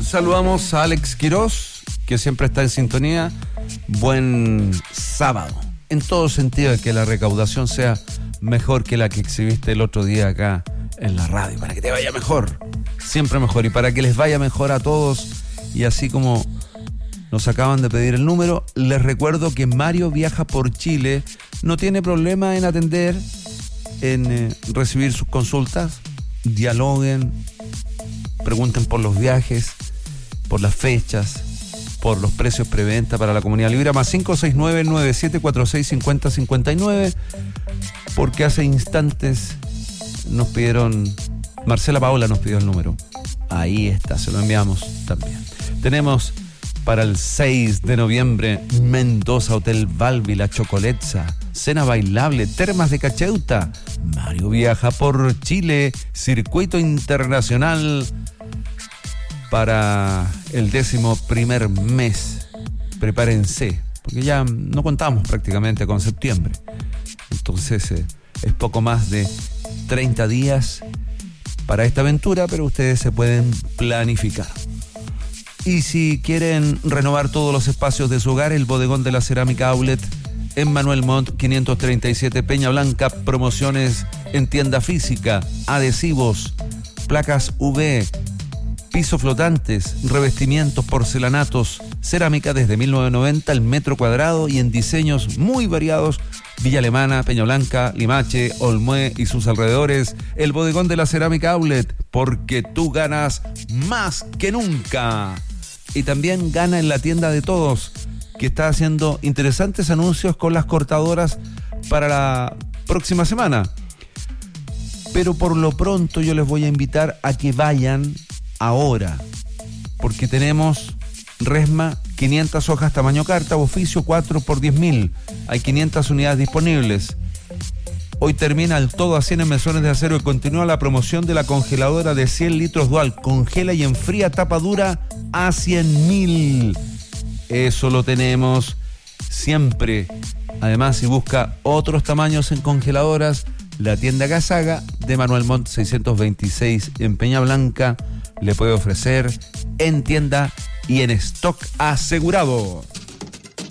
Saludamos a Alex Quiroz, que siempre está en sintonía. Buen sábado. En todo sentido, de que la recaudación sea mejor que la que exhibiste el otro día acá en la radio, para que te vaya mejor, siempre mejor, y para que les vaya mejor a todos. Y así como nos acaban de pedir el número, les recuerdo que Mario Viaja por Chile no tiene problema en atender, en recibir sus consultas. Dialoguen, pregunten por los viajes, por las fechas, por los precios preventa para la comunidad libre, más 569-9746-5059, porque hace instantes nos pidieron, Marcela Paola nos pidió el número. Ahí está, se lo enviamos también. Tenemos para el 6 de noviembre Mendoza, Hotel Balbi, La Chocoletza, cena bailable, Termas de Cacheuta. Mario Viaja por Chile, circuito internacional para el 11º mes. Prepárense, porque ya no contamos prácticamente con septiembre. Entonces es poco más de 30 días para esta aventura, pero ustedes se pueden planificar. Y si quieren renovar todos los espacios de su hogar, el Bodegón de la Cerámica Outlet en Manuel Montt 537 Peña Blanca, promociones en tienda física, adhesivos, placas UV, pisos flotantes, revestimientos, porcelanatos, cerámica desde 1990 el metro cuadrado y en diseños muy variados. Villa Alemana, Peña Blanca, Limache, Olmué y sus alrededores. El Bodegón de la Cerámica Outlet, porque tú ganas más que nunca. Y también gana en la tienda de todos, que está haciendo interesantes anuncios con las cortadoras para la próxima semana. Pero por lo pronto yo les voy a invitar a que vayan ahora, porque tenemos resma 500 hojas tamaño carta, oficio 4 por 10.000. Hay 500 unidades disponibles. Hoy termina el todo a 100 en mesones de acero y continúa la promoción de la congeladora de 100 litros dual. Congela y enfría tapa dura a 100.000. Eso lo tenemos siempre. Además, si busca otros tamaños en congeladoras, la tienda Gazaga de Manuel Montt 626 en Peña Blanca le puede ofrecer en tienda y en stock asegurado.